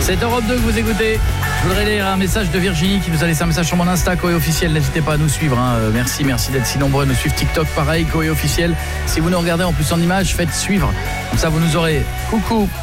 C'est Europe 2 que vous écoutez. Je voudrais lire un message de Virginie qui nous a laissé un message sur mon Insta, Coé Officiel. N'hésitez pas à nous suivre. Merci d'être si nombreux à nous suivre. TikTok, pareil, Coé Officiel. Si vous nous regardez en plus en image, faites suivre. Comme ça, vous nous aurez. Coucou.